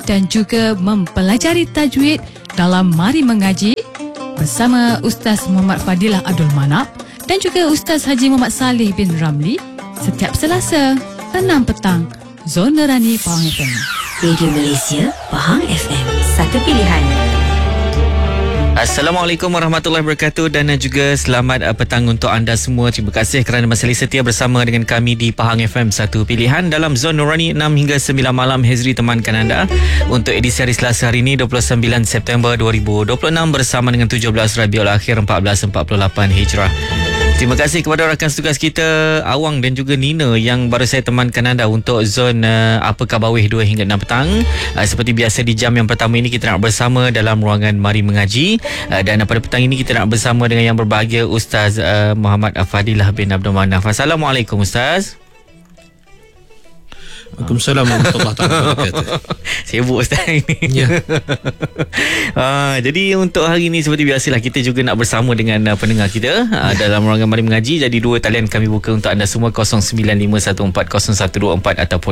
dan juga mempelajari tajwid dalam Mari Mengaji bersama Ustaz Muhammad Fadilah Abdul Manap dan juga Ustaz Haji Muhammad Saleh bin Ramli setiap Selasa 6 petang. Zona Rani Pahang FM. Radio Malaysia Pahang FM, satu pilihan. Assalamualaikum warahmatullahi wabarakatuh dan juga selamat petang untuk anda semua. Terima kasih kerana masih setia bersama dengan kami di Pahang FM, satu pilihan dalam Zon Nurani 6 hingga 9 malam. Hezri temankan anda untuk edisi hari Selasa hari ini 29 September 2026 bersama dengan 17 Rabiul Akhir 1448 Hijrah. Terima kasih kepada rakan tugas kita Awang dan juga Nina yang baru saya temankan anda untuk zon Apa Khabar Weh 2 hingga 6 petang. Seperti biasa di jam yang pertama ini kita nak bersama dalam ruangan Mari Mengaji, dan pada petang ini kita nak bersama dengan yang berbahagia Ustaz Muhammad Fadilah bin Abdul Manaf. Assalamualaikum Ustaz. Waalaikumsalam warahmatullahi wabarakatuh. Sibuk Ustaz ini. Ya. Jadi untuk hari ini seperti biasalah kita juga nak bersama dengan pendengar kita dalam ruangan Mari Mengaji. Jadi dua talian kami buka untuk anda semua, 0951400124 ataupun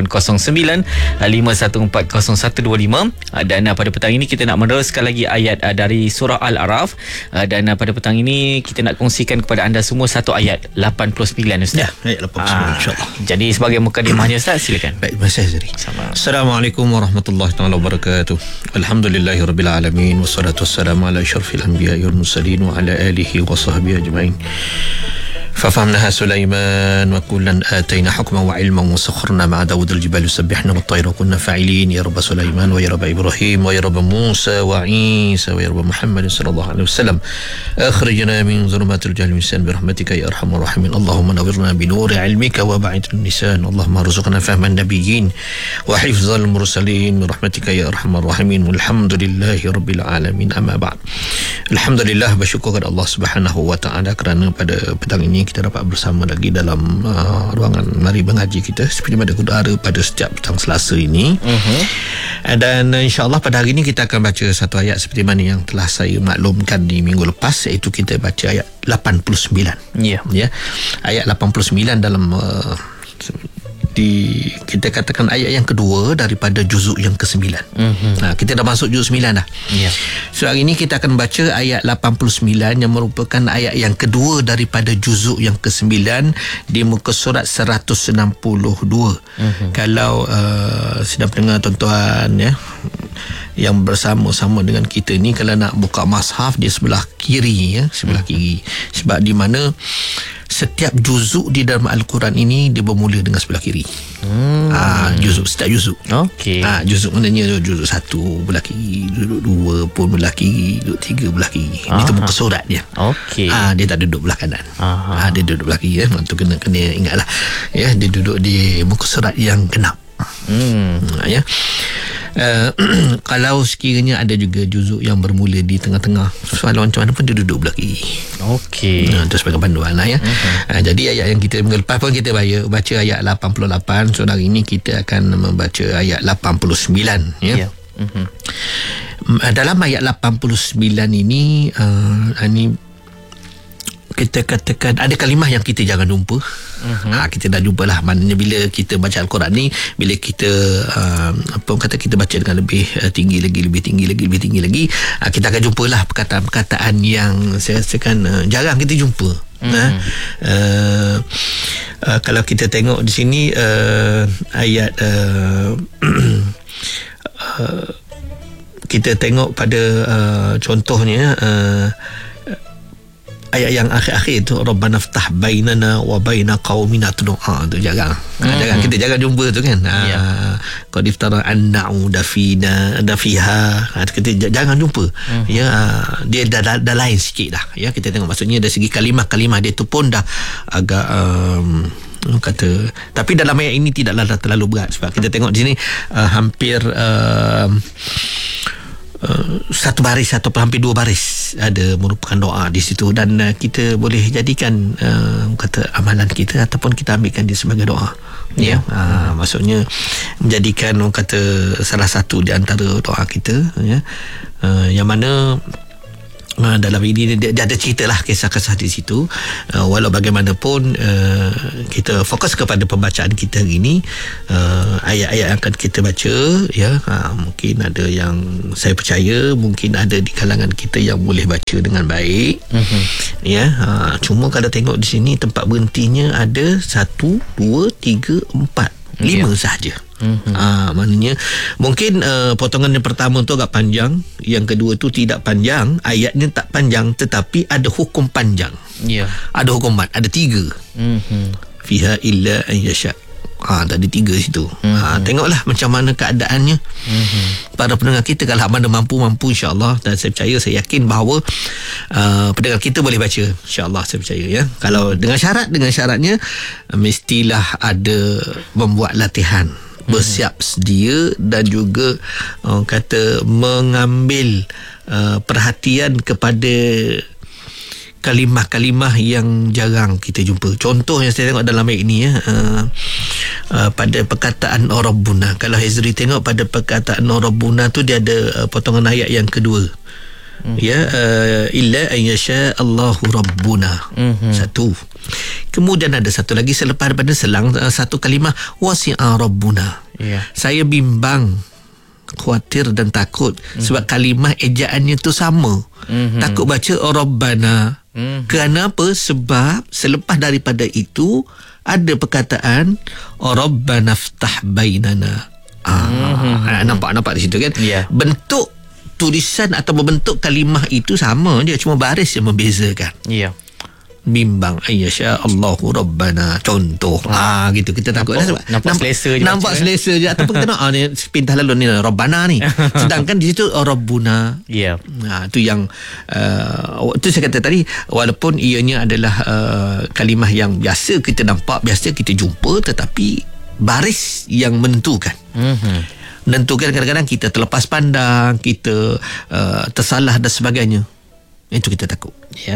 0951400125. Dan pada petang ini kita nak meneruskan lagi ayat dari surah Al-Araf, dan pada petang ini kita nak kongsikan kepada anda semua satu ayat 89 Ustaz. Ya, ayat 89 insya-Allah. Jadi sebagai mukadimahnya Ustaz, silakan. Baik, terima kasih Zari. Assalamualaikum warahmatullahi wabarakatuh. Alhamdulillahirabbil alamin wassalatu wassalamu ala asyrafil anbiya'i wal mursalin wa ala alihi wa sahbihi ajma'in. ففهمناها سليمان وكلا آتينا حكما وعلما وسخرنا مع داود الجبال يسبحنا والطير وكنا فاعلين يا رب سليمان ويا رب إبراهيم ويا رب موسى وعيسى ويا رب محمد صلى الله عليه وسلم أخرجنا من ظلمات الجهل والنسيان برحمتك يا أرحم الراحمين اللهم نورنا بنور علمك وبعد اللسان اللهم ارزقنا فهم النبيين وحفظ المرسلين برحمتك يا أرحم الراحمين والحمد لله رب العالمين أما بعد. Alhamdulillah, bersyukur kepada Allah Subhanahu wa taala kerana pada petang ini kita dapat bersama lagi dalam ruangan Mari Mengaji kita seperti mana udara pada setiap petang Selasa ini. Dan insya-Allah pada hari ini kita akan baca satu ayat seperti mana yang telah saya maklumkan di minggu lepas, iaitu kita baca ayat 89. Ya. Ayat 89 dalam kita katakan ayat yang kedua daripada juzuk yang ke-9. Kita dah masuk juzuk 9 dah. So hari ini kita akan baca ayat 89 yang merupakan ayat yang kedua daripada juzuk yang ke-9 di muka surat 162. Kalau sedang pendengar tuan-tuan yang bersama-sama dengan kita ni, kalau nak buka mushaf di sebelah kiri, sebelah kiri, sebab di mana setiap juzuk di dalam Al-Quran ini dia bermula dengan sebelah kiri. Juzuk, setiap juzuk. Okey. Juzuk maknanya juzuk 1 belah kiri, juzuk 2 pun belah kiri, juzuk 3 belah kiri. Itu muka surat dia. Okey. Dia tak duduk belah kanan. Dia duduk belah kiri. Itu kena ingatlah. Dia duduk di muka surat yang genap. Kalau sekiranya ada juga juzuk yang bermula di tengah-tengah, soalan macam mana pun dia duduk belah kiri. Okey. Itu sebagai panduan lah ya. Jadi ayat yang kita minggu lepas pun kita baca ayat 88. So hari ini kita akan membaca ayat 89 ya. Dalam ayat 89 ini kita katakan ada kalimah yang kita jangan jumpa. Kita dah jumpa lah. Maknanya bila kita baca Al-Quran ni, bila kita kita baca dengan lebih tinggi lagi, kita akan jumpalah perkataan-perkataan yang saya rasakan jarang kita jumpa. Kalau kita tengok di sini ayat kita tengok pada contohnya ayat yang akhir-akhir tu, Rabbana ftah bainana wa baina qaumina tu'a, tu jarang. Kita jarang jumpa tu kan. Qad iftara an na'uda fina dafiha, kita jarang jumpa. Dia dah lain sikit dah. Kita tengok maksudnya dari segi kalimah-kalimah dia tu pun dah agak tapi dalam ayat ini tidaklah terlalu berat, sebab kita tengok di sini hampir satu baris ataupun hampir dua baris ada merupakan doa di situ, dan kita boleh jadikan amalan kita ataupun kita ambilkan dia sebagai doa. Maksudnya menjadikan salah satu di antara doa kita, yang mana dalam ini dia ada ceritalah kisah-kisah di situ. Walau bagaimanapun kita fokus kepada pembacaan kita hari ini. Ayat-ayat yang akan kita baca, ya, mungkin ada yang saya percaya mungkin ada di kalangan kita yang boleh baca dengan baik. Ya, cuma kalau tengok di sini tempat berhentinya ada 1, 2, 3, 4, 5 sahaja. Maknanya mungkin potongan yang pertama tu agak panjang, yang kedua tu tidak panjang, ayatnya tak panjang tetapi ada hukum panjang. Ada hukuman, ada 3. Fiha illa an yasha. Tadi 3 situ. Tengoklah macam mana keadaannya. Para pendengar kita, kalau mana mampu insya-Allah, dan saya percaya, saya yakin bahawa pendengar kita boleh baca, insya-Allah, saya percaya, ya. Kalau dengan syaratnya mestilah ada membuat latihan, bersiap sedia, dan juga kata mengambil perhatian kepada kalimah-kalimah yang jarang kita jumpa. Contoh yang saya tengok dalam ayat ini, ya, pada perkataan Rabbuna. Kalau Hezri tengok pada perkataan Rabbuna tu, dia ada potongan ayat yang kedua. Ya, illa an yasha Allahu Rabbuna. Satu. Kemudian ada satu lagi selepas daripada selang satu kalimah, wasi'a Rabbuna. Saya bimbang, khawatir dan takut sebab kalimah ejaannya tu sama. Takut baca Rabbana. Kerana apa? Sebab selepas daripada itu ada perkataan Rabbana ftah bainana. Nampak di situ kan? Bentuk tulisan atau bentuk kalimah itu sama je, cuma baris yang membezakan. Bimbang ayyasha Allahu Rabbana, contoh. Gitu kita takut nampak selesa je, nampak selesa je, ataupun kita nak ni pindah lalu ni Rabbana ni, sedangkan di situ Rabbuna. Itu yang itu saya kata tadi, walaupun ianya adalah kalimah yang biasa kita nampak, biasa kita jumpa, tetapi baris yang menentukan. Menentukan kadang-kadang kita terlepas pandang, kita tersalah dan sebagainya. Itu kita takut.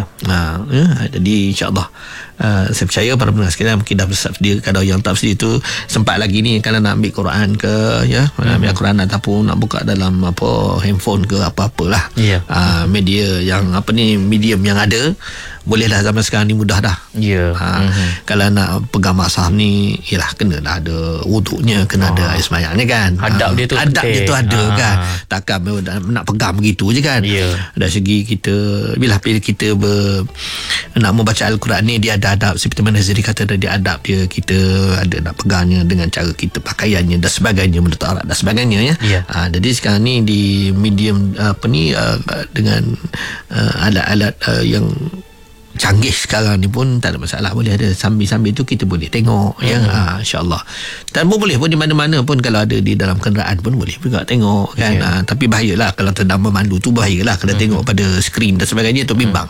Jadi insya-Allah saya percaya para pendengar sekalian mungkin dah bersedia. Kalau yang tak bersedia tu sempat lagi ni, kalau nak ambil Quran ke, ya, ambil Quran ataupun nak buka dalam handphone ke, apa-apalah, media yang medium yang ada, bolehlah. Zaman sekarang ni mudah dah. Kalau nak pegang mushaf ni, ialah kena dah ada wuduknya, kena ada air sembahyangnya kan. Adab dia tu ada kan. Takkan nak pegang begitu je kan. Dari segi kita, bila kita nak membaca Al-Quran ni, dia ada adab. Seperti mana Ziri kata, dia adab dia, kita ada nak pegangnya dengan cara kita, pakaiannya dan sebagainya, menurut Arab dan sebagainya, ya. Jadi sekarang ni di medium dengan alat-alat yang canggih sekarang ni pun tak ada masalah, boleh ada sambil-sambil tu kita boleh tengok, ya, insya-Allah. Dan boleh pun di mana-mana pun, kalau ada di dalam kenderaan pun boleh juga tengok kan. Tapi bahayalah kalau terdama mandu tu, bahayalah kalau tengok pada skrin dan sebagainya tu, bimbang.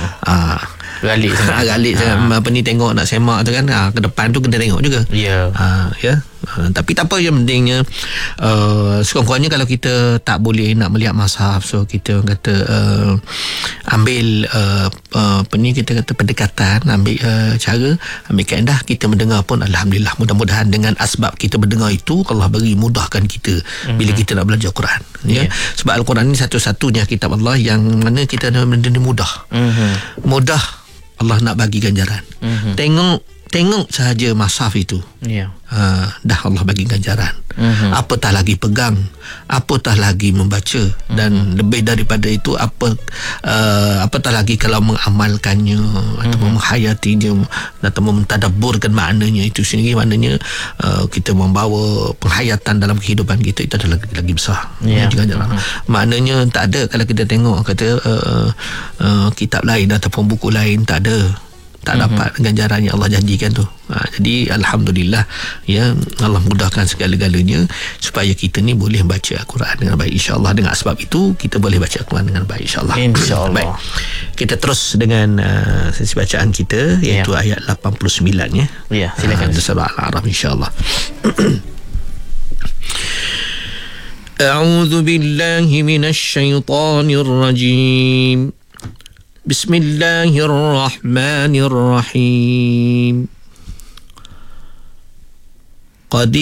Galik tengok nak semak tu kan, ke depan tu kena tengok juga. Tapi tak apa, yang pentingnya sekurang-kurangnya kalau kita tak boleh nak melihat mushaf, so kita kata ambil kita kata pendekatan, ambil cara, ambil kaedah kita mendengar pun, alhamdulillah, mudah-mudahan dengan asbab kita mendengar itu, Allah beri mudahkan kita bila kita nak belajar Quran, ya. Sebab Al-Quran ni satu-satunya kitab Allah yang mana kita ada benda ni mudah. Mudah Allah nak bagi ganjaran. Tengok sahaja mushaf itu, dah Allah bagi ganjaran. Apatah lagi pegang, apatah lagi membaca, dan lebih daripada itu apatah lagi kalau mengamalkannya atau menghayatinya atau mentadabburkan maknanya itu sendiri. Maknanya kita membawa penghayatan dalam kehidupan kita, itu adalah lagi besar. Maknanya tak ada kalau kita tengok kata kitab lain ataupun buku lain, tak dapat ganjaran yang Allah janjikan tu. Jadi alhamdulillah, ya, Allah mudahkan segala-galanya supaya kita ni boleh baca Al-Quran dengan baik, insya-Allah. Dengan sebab itu kita boleh baca Al-Quran dengan baik, insya-Allah. Baik. Kita terus dengan sesi bacaan kita, iaitu ayat 89, ya. Silakan surah Al-A'raf, insya-Allah. A'udzu billahi minasy syaithanir rajim. Bismillahirrahmanirrahim. Qad